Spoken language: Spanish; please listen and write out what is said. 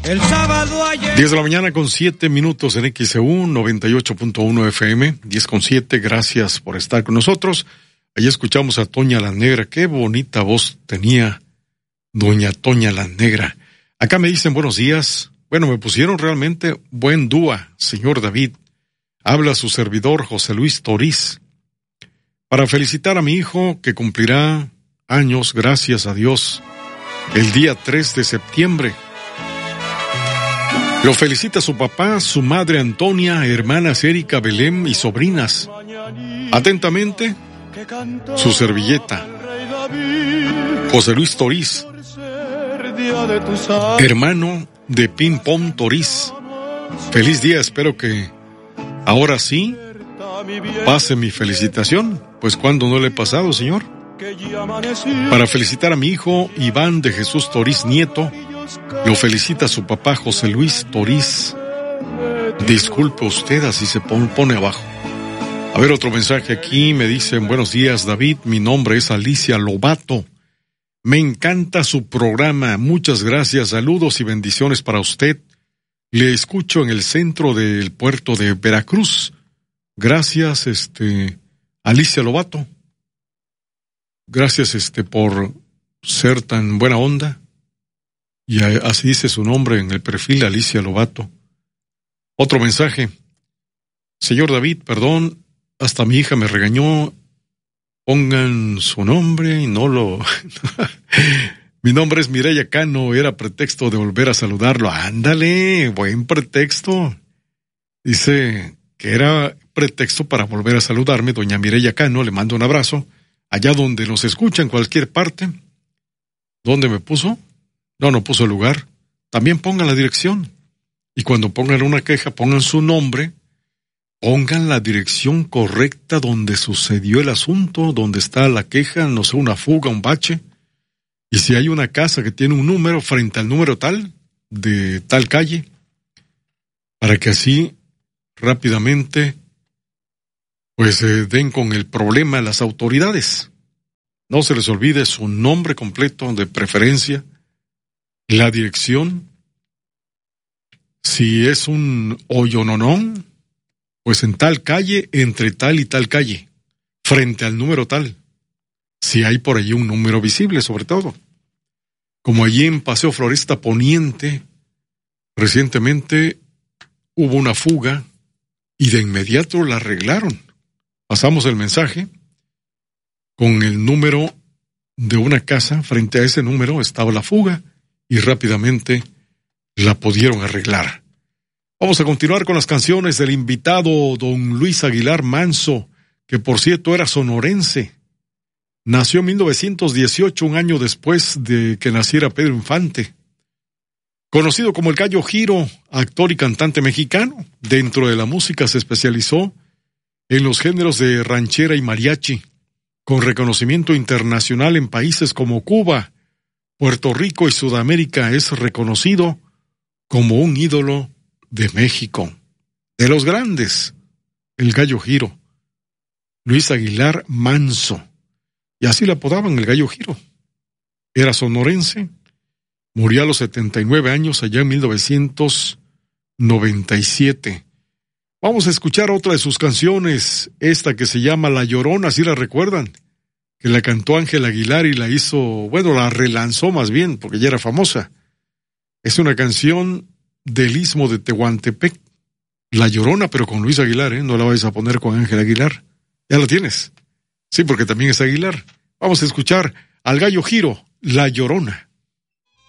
El sábado ayer. 10 de la mañana con 7 minutos en XEU 98.1 FM, 10 con 7, gracias por estar con nosotros. Allí escuchamos a Toña la Negra, qué bonita voz tenía doña Toña la Negra. Acá me dicen buenos días, bueno, me pusieron realmente buen dúa, señor David. Habla su servidor José Luis Toriz, para felicitar a mi hijo que cumplirá años, gracias a Dios, el día 3 de septiembre. Lo felicita su papá, su madre Antonia, hermanas Erika, Belén y sobrinas. Atentamente, su servilleta, José Luis Toriz, hermano de Ping Pong Toriz. Feliz día, espero que ahora sí pase mi felicitación, pues cuando no le he pasado, señor. Para felicitar a mi hijo Iván de Jesús Toriz Nieto, lo felicita su papá José Luis Toriz. Disculpe usted, así se pone abajo. A ver, otro mensaje aquí, me dicen, buenos días David, mi nombre es Alicia Lobato. Me encanta su programa, muchas gracias, saludos y bendiciones para usted. Le escucho en el centro del puerto de Veracruz. Gracias, Alicia Lobato. Gracias, por ser tan buena onda. Y así dice su nombre en el perfil, Alicia Lobato. Otro mensaje. Señor David, perdón, hasta mi hija me regañó. Pongan su nombre y no lo... Mi nombre es Mireya Cano, era pretexto de volver a saludarlo. Ándale, buen pretexto. Dice que era pretexto para volver a saludarme, doña Mireya Cano, le mando un abrazo. Allá donde nos escucha, en cualquier parte. ¿Dónde me puso? No puso el lugar. También pongan la dirección. Y cuando pongan una queja, pongan su nombre. Pongan la dirección correcta donde sucedió el asunto, donde está la queja, no sé, una fuga, un bache. Y si hay una casa que tiene un número frente al número tal, de tal calle, para que así rápidamente pues den con el problema a las autoridades. No se les olvide su nombre completo, de preferencia, la dirección. Si es un hoyononón, pues en tal calle, entre tal y tal calle, frente al número tal. Si hay por allí un número visible, sobre todo. Como allí en Paseo Floresta Poniente, recientemente hubo una fuga y de inmediato la arreglaron. Pasamos el mensaje con el número de una casa, frente a ese número estaba la fuga y rápidamente la pudieron arreglar. Vamos a continuar con las canciones del invitado don Luis Aguilar Manso, que por cierto era sonorense. Nació en 1918, un año después de que naciera Pedro Infante. Conocido como el Gallo Giro, actor y cantante mexicano, dentro de la música se especializó en los géneros de ranchera y mariachi, con reconocimiento internacional en países como Cuba, Puerto Rico y Sudamérica. Es reconocido como un ídolo de México, de los grandes, el Gallo Giro, Luis Aguilar Manso, y así le apodaban el Gallo Giro. Era sonorense, murió a los 79 años allá en 1997. Vamos a escuchar otra de sus canciones, esta que se llama La Llorona, ¿sí la recuerdan? Que la cantó Ángel Aguilar y la hizo, bueno, la relanzó más bien, porque ya era famosa. Es una canción del Istmo de Tehuantepec, La Llorona, pero con Luis Aguilar, no la vais a poner con Ángel Aguilar. ¿Ya la tienes? Sí, porque también es Aguilar. Vamos a escuchar al Gallo Giro, La Llorona.